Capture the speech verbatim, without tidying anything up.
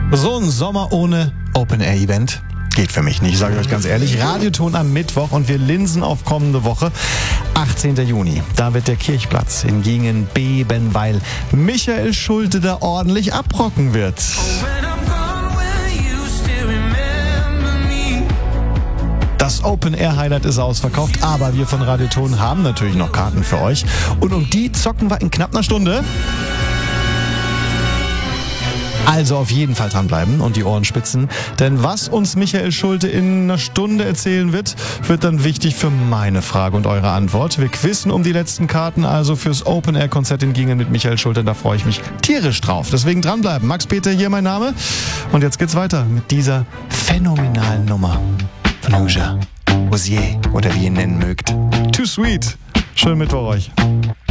So ein Sommer ohne Open-Air-Event geht für mich nicht, sage ich euch ganz ehrlich. Radioton am Mittwoch und wir linsen auf kommende Woche. achtzehnten Juni, da wird der Kirchplatz in Gingen beben, weil Michael Schulte da ordentlich abrocken wird. Das Open-Air-Highlight ist ausverkauft, aber wir von Radioton haben natürlich noch Karten für euch. Und um die zocken wir in knapp einer Stunde. Also auf jeden Fall dranbleiben und die Ohren spitzen, denn was uns Michael Schulte in einer Stunde erzählen wird, wird dann wichtig für meine Frage und eure Antwort. Wir quizzen um die letzten Karten also fürs Open-Air-Konzert in Gingen mit Michael Schulte, da freue ich mich tierisch drauf. Deswegen dranbleiben. Max Peter hier mein Name und jetzt geht's weiter mit dieser phänomenalen Nummer von Hooja, Osier oder wie ihr ihn nennen mögt. Too Sweet. Schönen Mittwoch euch.